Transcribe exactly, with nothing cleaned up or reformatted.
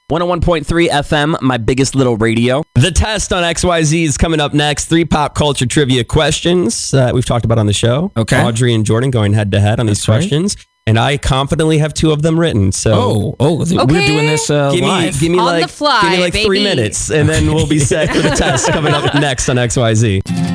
one oh one point three F M, my biggest little radio. The test on X Y Z is coming up next. Three pop culture trivia questions that we've talked about on the show. Okay. Audrey and Jordan going head to head on these That's right. questions. And I confidently have two of them written. So Oh, oh, th- we're Okay. doing this uh, give me, live. give me On like, the fly, give me like three baby. minutes, and then we'll be set for the test coming up next on X Y Z.